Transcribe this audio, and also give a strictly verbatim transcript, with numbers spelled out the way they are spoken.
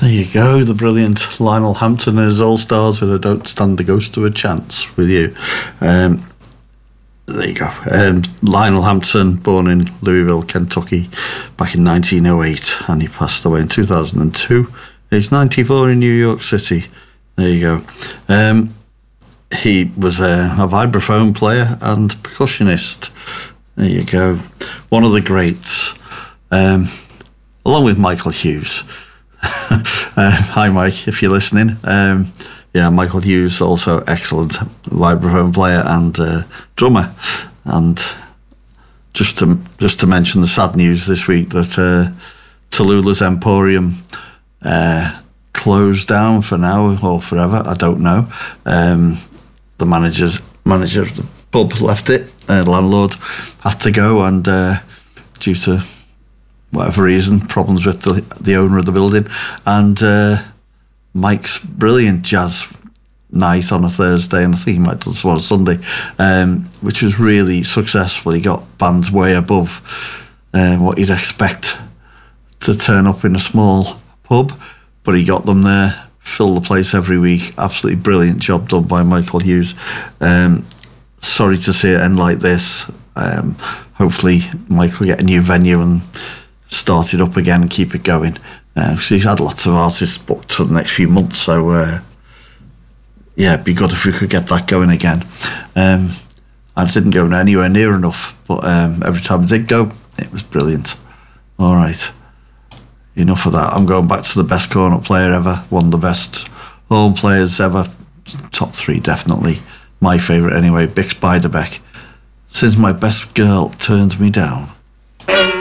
There you go, the brilliant Lionel Hampton and his All-Stars with a Don't Stand a Ghost of a Chance with you. Um, there you go. Um, Lionel Hampton, born in Louisville, Kentucky, back in nineteen oh eight, and he passed away in two thousand two, aged ninety-four in New York City. There you go. Um, he was a, a vibraphone player and percussionist. There you go. One of the greats, um, along with Michael Hughes. uh, hi Mike, if you're listening. Um, yeah, Michael Hughes, also excellent vibraphone player and uh, drummer. And just to just to mention the sad news this week that uh, Tallulah's Emporium uh, closed down for now or forever. I don't know. Um, the manager's manager of the pub left it. Uh, the landlord had to go, and uh, due to whatever reason, problems with the, the owner of the building, and uh, Mike's brilliant jazz night on a Thursday, and I think he might have done some on a Sunday, um, which was really successful. He got bands way above uh, what you'd expect to turn up in a small pub, but he got them there, filled the place every week. Absolutely brilliant job done by Michael Hughes. Um, sorry to see it end like this. Um, hopefully Mike will get a new venue and start it up again and keep it going. Uh, so he's had lots of artists booked for the next few months, so uh, yeah, it'd be good if we could get that going again. Um, I didn't go anywhere near enough, but um, every time I did go, it was brilliant. All right, enough of that. I'm going back to the best cornet player ever, one of the best horn players ever, top three definitely. My favourite anyway, Bix Beiderbecke. Since my best girl turned me down.